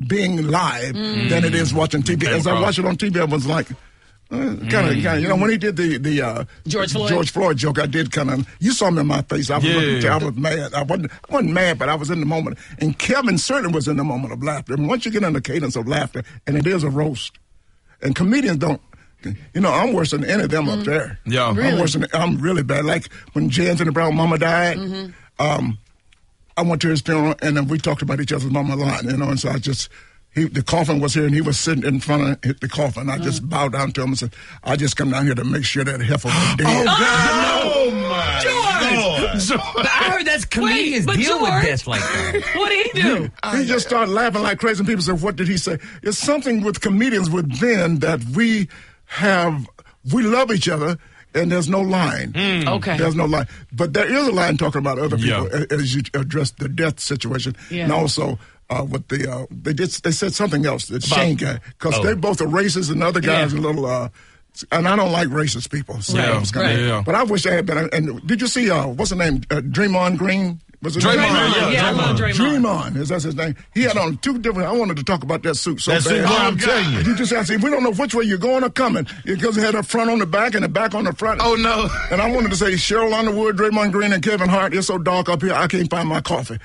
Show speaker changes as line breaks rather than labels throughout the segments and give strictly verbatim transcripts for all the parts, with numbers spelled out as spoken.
being live mm. than it is watching T V. As I watched it on T V, I was like, uh, kind of, mm. kind of, you know, when he did the the uh,
George Floyd
George Floyd joke, I did kind of. You saw me in my face. I was,
yeah.
looking, I was mad. I wasn't, I wasn't mad, but I was in the moment. And Kevin certainly was in the moment of laughter. And once you get in the cadence of laughter, and it is a roast, and comedians don't. You know, I'm worse than any of them mm. up there.
Yeah,
really? I'm worse than. I'm really bad. Like when J. Anthony Brown mama died. Mm-hmm. Um, I went to his funeral, and then we talked about each other's mama a lot, you know, and so I just, he, the coffin was here, and he was sitting in front of the coffin. I just mm. bowed down to him and said, I just come down here to make sure that heifer was dead.
Oh, God. Oh, my
George! George. But I heard that's comedians Wait, deal
George,
with death like that.
What did he do?
He just started laughing like crazy, and people said, what did he say? It's something with comedians within that we have, we love each other, and there's no line.
Mm. Okay.
There's no line. But there is a line talking about other people
yeah.
as you address the death situation.
Yeah.
And also uh, with the, uh, they did, they said something else, the Shane guy, because
oh.
they both are racist and the other guy's
yeah.
a little, uh, and I don't like racist people. So
right.
I was kinda,
right.
yeah.
But I wish I had been, and did you see, uh, what's the name, uh, Draymond Green? Was it
Draymond,
Draymond,
yeah,
yeah, I love Draymond.
Draymond, is that his name? He had on two different. I wanted to talk about that suit so
That
bad.
suit, oh, I'm telling you.
You just asked, we don't know which way you're going or coming because it had a front on the back and a back on the front.
Oh, no.
And I wanted to say Cheryl Underwood, Draymond Green, and Kevin Hart. It's so dark up here, I can't find my coffee.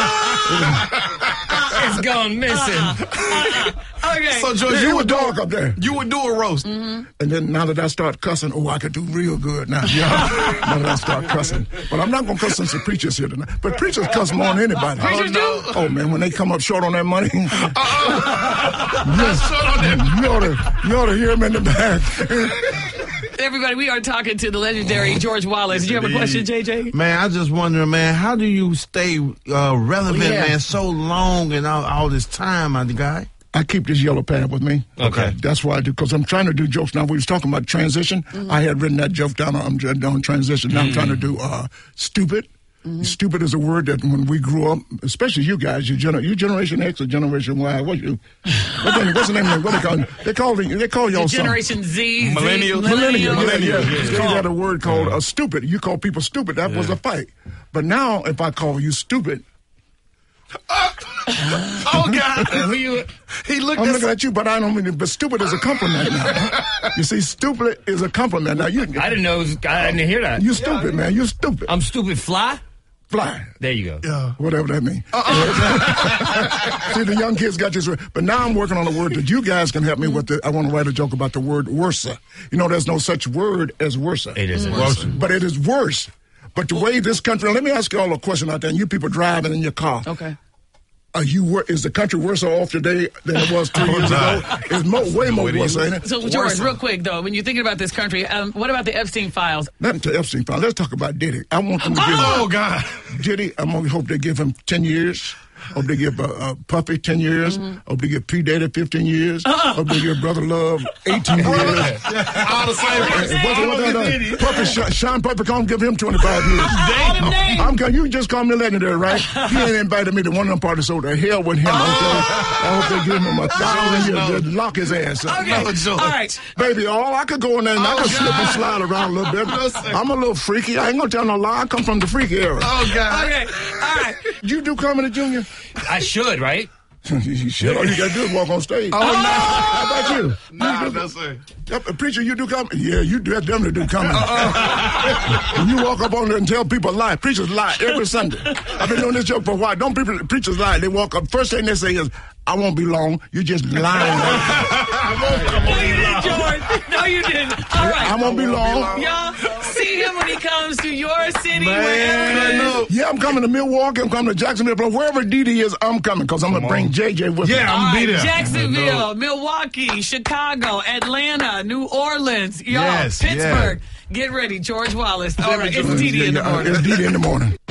It's gone missing.
Uh-uh. Uh-uh. Okay.
So, George,
Yeah,
you
it was
would do
dark up there.
You would do a roast.
Mm-hmm.
And then now that I start cussing, oh, I could do real good now. Yeah. Now that I start cussing. But I'm not going to cuss since the preachers here tonight. But preachers cuss more than anybody.
Preachers
Oh,
do?
Oh, man, when they come up short on that money.
Yes. Short on that.
You ought to, you ought to hear them in the back.
Everybody, we are talking to the legendary George Wallace. Do you have a question, J J?
Man, I just wondering, man, how do you stay uh, relevant,
Oh, yeah.
man, so long and all, all this time, my guy?
I keep this yellow pad with me.
Okay.
That's why I do, because I'm trying to do jokes now. We was talking about transition. Mm-hmm. I had written that joke down on, on transition. Now mm-hmm. I'm trying to do uh, stupid. Mm-hmm. Stupid is a word that when we grew up, especially you guys, you, gener- you Generation X or Generation Y, what you, what they, what's the name of it? What they call it? They call, they call y'all something.
Generation Z.
Millennial.
Z,
Millennial, yeah,
Millennial,
yeah.
yeah.
They had a word called uh, stupid. You call people stupid. That was a fight. But now, if I call you stupid,
Oh, God.
Who you?
He looked
I'm
at
looking at you, but I don't mean it. But stupid is a compliment now. You see, stupid is a compliment. Now you,
I didn't know. It was, I didn't hear that.
you stupid, man. You stupid.
I'm stupid. Fly.
Fly.
There you go.
Yeah, whatever that means. See, the young kids got this word. But now I'm working on a word that you guys can help me with. The, I want to write a joke about the word worser. You know, there's no such word as worser.
It isn't.
Mm. But it is worse. But the way this country, let me ask you all a question out there, and you people driving in your car.
Okay.
Are you wor- is the country worse off today than it was three years ago? It's mo- way more worse, ain't it?
So, George, real quick, though, when you're thinking about this country, um, what about the Epstein files?
Nothing to Epstein file. Let's talk about Diddy. I want them to give
Oh,
him,
God.
Diddy, I'm going to hope they give him ten years. Hope they give uh, uh, Puffy ten years. Mm-hmm. Hope they give P. Diddy fifteen years. Uh-uh. Hope they give Brother Love eighteen years.
All the same.
What's, what's that, uh, Puffy, Sean, Sean Puffy, come give him twenty-five years. I'm, I'm, you just call me legendary, right? He ain't invited me to one of them parties, so the hell with him. Okay? I hope they give him a thousand years. Just lock his ass up.
Okay. No, all right.
Baby, all I could go in there and
Oh,
I could
God.
slip and slide around a little bit.
No, sir.
I'm a little freaky. I ain't gonna tell no lie. I come from the freaky era.
Oh, God.
Okay. All right.
You do comedy, Junior?
I should, right?
You should. All you gotta do is walk on stage.
Oh, no.
How about you?
Nah,
you do,
no, sir.
Yep, a preacher, you do comedy? Yeah, you do definitely do comedy. And you walk up on there and tell people lie. Preachers lie every Sunday. I've been doing this joke for a while. Don't people, preachers lie. They walk up. First thing they say is, I won't be long. You just lying.
No, you didn't, George. No, you didn't. All right.
I won't be long.
Y'all see him when he comes to your city.
Man,
wherever it is.
Yeah, I'm coming to Milwaukee. I'm coming to Jacksonville. But wherever D D is, I'm coming because I'm going to bring J J with me.
Yeah, I'm
All
gonna be
right,
there.
Jacksonville, Milwaukee, Chicago, Atlanta, New Orleans, y'all,
Yes,
Pittsburgh. Get ready, George Wallace. All right, it's D D in the morning.
It's D D in the morning.